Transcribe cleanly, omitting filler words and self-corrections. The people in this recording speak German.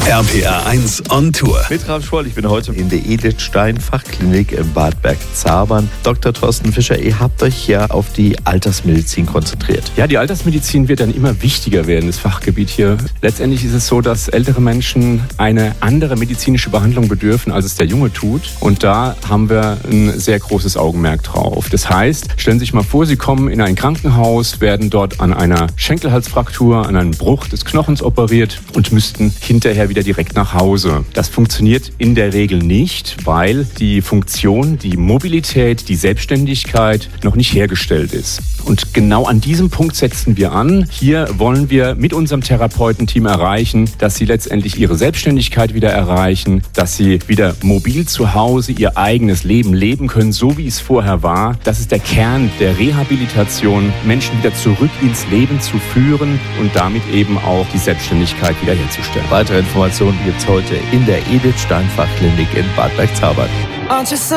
RPR 1 on Tour. Mit Ralf Schwoll, ich bin heute in der Edith Stein Fachklinik in Bad Bergzabern. Dr. Thorsten Fischer, ihr habt euch ja auf die Altersmedizin konzentriert. Ja, die Altersmedizin wird dann immer wichtiger werden, das Fachgebiet hier. Letztendlich ist es so, dass ältere Menschen eine andere medizinische Behandlung bedürfen, als es der Junge tut. Und da haben wir ein sehr großes Augenmerk drauf. Das heißt, stellen Sie sich mal vor, Sie kommen in ein Krankenhaus, werden dort an einer Schenkelhalsfraktur, an einem Bruch des Knochens operiert und müssten hinterher wieder direkt nach Hause. Das funktioniert in der Regel nicht, weil die Funktion, die Mobilität, die Selbstständigkeit noch nicht hergestellt ist. Und genau an diesem Punkt setzen wir an. Hier wollen wir mit unserem Therapeutenteam erreichen, dass sie letztendlich ihre Selbstständigkeit wieder erreichen, dass sie wieder mobil zu Hause ihr eigenes Leben leben können, so wie es vorher war. Das ist der Kern der Rehabilitation, Menschen wieder zurück ins Leben zu führen und damit eben auch die Selbstständigkeit wiederherzustellen. Weitere Informationen gibt es heute in der Edith Stein Fachklinik in Bad Bergzabern.